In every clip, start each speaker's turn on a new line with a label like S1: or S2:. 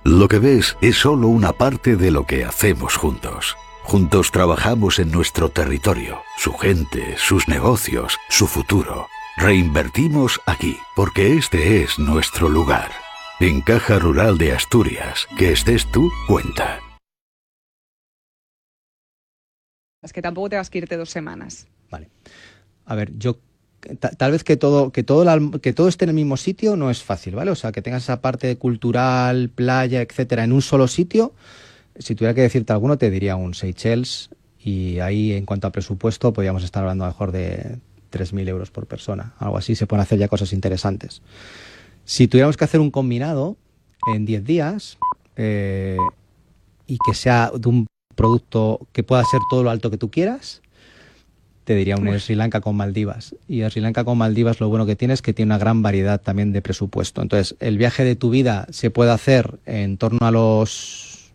S1: Lo que ves es solo una parte de lo que hacemos juntos. Juntos trabajamos en nuestro territorio, su gente, sus negocios, su futuro. Reinvertimos aquí, porque este es nuestro lugar. En Caja Rural de Asturias, que estés tú, cuenta.
S2: Es que tampoco tengas que irte 2 semanas.
S3: Vale. A ver, yo tal vez que todo esté en el mismo sitio no es fácil, ¿vale? O sea, que tengas esa parte cultural, playa, etcétera, en un solo sitio. Si tuviera que decirte alguno, te diría un Seychelles, y ahí, en cuanto a presupuesto, podríamos estar hablando a lo mejor de 3.000 euros por persona. Algo así, se pueden hacer ya cosas interesantes. Si tuviéramos que hacer un combinado en 10 días y que sea de un producto que pueda ser todo lo alto que tú quieras, te diría un Sri Lanka con Maldivas. Y el Sri Lanka con Maldivas lo bueno que tiene es que tiene una gran variedad también de presupuesto. Entonces, el viaje de tu vida se puede hacer en torno a los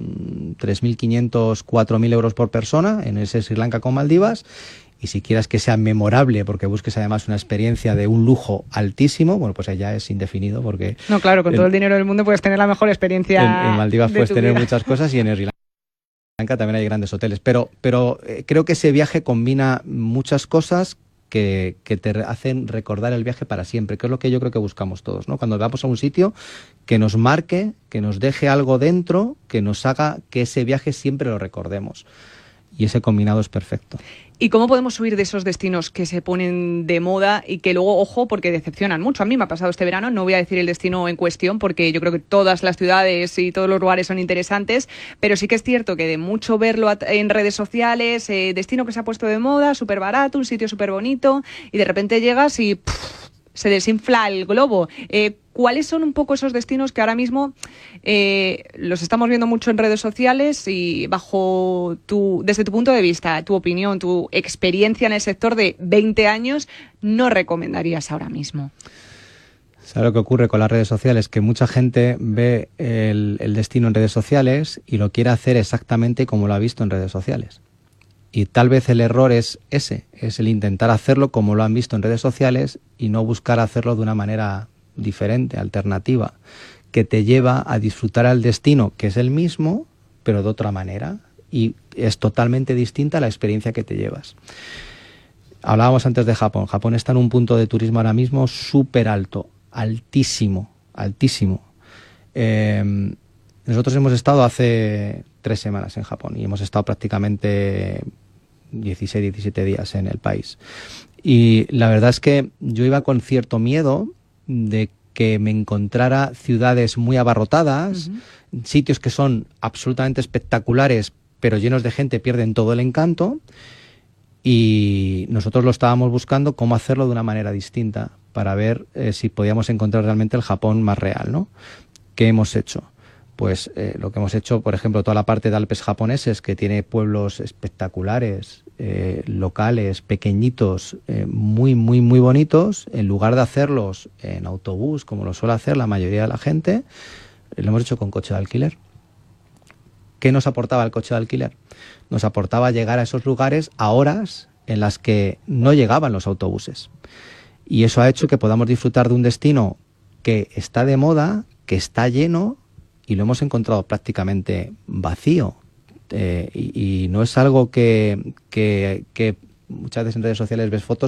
S3: 3.500, 4.000 euros por persona en ese Sri Lanka con Maldivas. Y si quieres que sea memorable, porque busques además una experiencia de un lujo altísimo, bueno, pues allá es indefinido, porque...
S2: No, claro, con todo el dinero del mundo puedes tener la mejor experiencia.
S3: En Maldivas puedes tener
S2: vida.
S3: Muchas cosas, y en Sri Lanka también hay grandes hoteles. Pero creo que ese viaje combina muchas cosas que te hacen recordar el viaje para siempre, que es lo que yo creo que buscamos todos, ¿no? Cuando vamos a un sitio, que nos marque, que nos deje algo dentro, que nos haga que ese viaje siempre lo recordemos. Y ese combinado es perfecto.
S2: ¿Y cómo podemos huir de esos destinos que se ponen de moda y que luego, ojo, porque decepcionan mucho? A mí me ha pasado este verano, no voy a decir el destino en cuestión, porque yo creo que todas las ciudades y todos los lugares son interesantes, pero sí que es cierto que de mucho verlo en redes sociales, destino que se ha puesto de moda, súper barato, un sitio súper bonito, y de repente llegas y se desinfla el globo. ¿Cuáles son un poco esos destinos que ahora mismo los estamos viendo mucho en redes sociales y desde tu punto de vista, tu opinión, tu experiencia en el sector de 20 años, no recomendarías ahora mismo?
S3: ¿Sabes lo que ocurre con las redes sociales? Que mucha gente ve el destino en redes sociales y lo quiere hacer exactamente como lo ha visto en redes sociales. Y tal vez el error es ese, es el intentar hacerlo como lo han visto en redes sociales y no buscar hacerlo de una manera diferente, alternativa, que te lleva a disfrutar al destino, que es el mismo, pero de otra manera, y es totalmente distinta la experiencia que te llevas. Hablábamos antes de Japón. Japón está en un punto de turismo ahora mismo súper alto, altísimo, altísimo. Nosotros hemos estado hace 3 semanas en Japón y hemos estado prácticamente 16, 17 días en el país. Y la verdad es que yo iba con cierto miedo de que me encontrara ciudades muy abarrotadas, sitios que son absolutamente espectaculares, pero llenos de gente, pierden todo el encanto. Y nosotros lo estábamos buscando cómo hacerlo de una manera distinta para ver si podíamos encontrar realmente el Japón más real, ¿no? ¿Qué hemos hecho? Pues lo que hemos hecho, por ejemplo, toda la parte de Alpes japoneses, que tiene pueblos espectaculares, locales, pequeñitos, muy, muy, muy bonitos, en lugar de hacerlos en autobús, como lo suele hacer la mayoría de la gente, lo hemos hecho con coche de alquiler. ¿Qué nos aportaba el coche de alquiler? Nos aportaba llegar a esos lugares a horas en las que no llegaban los autobuses. Y eso ha hecho que podamos disfrutar de un destino que está de moda, que está lleno, y lo hemos encontrado prácticamente vacío. Y no es algo que muchas veces en redes sociales ves fotos